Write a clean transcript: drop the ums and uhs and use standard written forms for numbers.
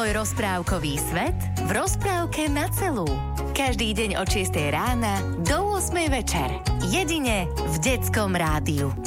Tvoj rozprávkový svet v rozprávke na celú. Každý deň od 6 rána do 8 večer. Jedine v Detskom rádiu.